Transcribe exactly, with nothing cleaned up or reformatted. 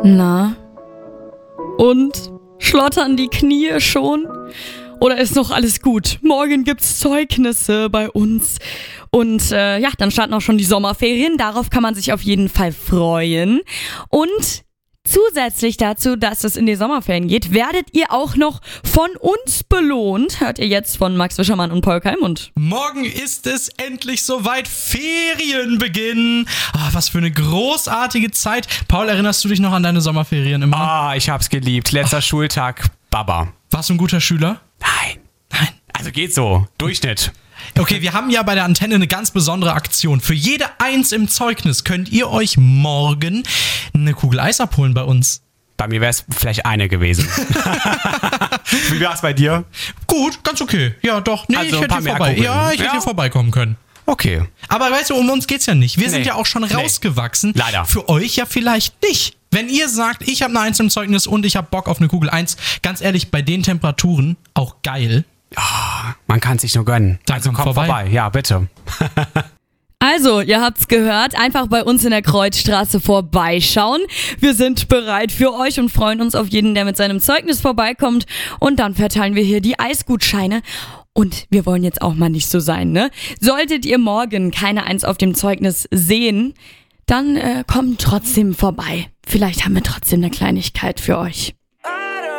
Na? Und? Schlottern die Knie schon? Oder ist noch alles gut? Morgen gibt's Zeugnisse bei uns. Und äh, ja, dann starten auch schon die Sommerferien. Darauf kann man sich auf jeden Fall freuen. Und zusätzlich dazu, dass es in die Sommerferien geht, werdet ihr auch noch von uns belohnt. Hört ihr jetzt von Max Wischermann und Paul Keimund. Morgen ist es endlich soweit, Ferienbeginn. Ah, was für eine großartige Zeit. Paul, erinnerst du dich noch an deine Sommerferien immer? Ah, ich hab's geliebt. Letzter Schultag, Baba. Warst du ein guter Schüler? Nein. Nein. Also geht so. Durchschnitt. Okay, wir haben ja bei der Antenne eine ganz besondere Aktion. Für jede Eins im Zeugnis könnt ihr euch morgen eine Kugel Eis abholen bei uns. Bei mir wäre es vielleicht eine gewesen. Wie war's bei dir? Gut, ganz okay. Ja, doch. Nee, Also ich ein hätte paar hier mehr vorbei. Kugeln. Ja, ich hätte Ja. hier vorbeikommen können. Okay. Aber weißt du, um uns geht's ja nicht. Wir sind Nee. ja auch schon Nee. rausgewachsen. Leider. Für euch ja vielleicht nicht. Wenn ihr sagt, ich habe eine Eins im Zeugnis und ich habe Bock auf eine Kugel Eins, ganz ehrlich, bei den Temperaturen auch geil. Man kann es sich nur gönnen. Dann Also komm komm vorbei. vorbei. Ja, bitte. Also, ihr habt's gehört, einfach bei uns in der Kreuzstraße vorbeischauen. Wir sind bereit für euch und freuen uns auf jeden, der mit seinem Zeugnis vorbeikommt. Und dann verteilen wir hier die Eisgutscheine. Und wir wollen jetzt auch mal nicht so sein, ne? Solltet ihr morgen keine Eins auf dem Zeugnis sehen, dann äh, kommt trotzdem vorbei. Vielleicht haben wir trotzdem eine Kleinigkeit für euch.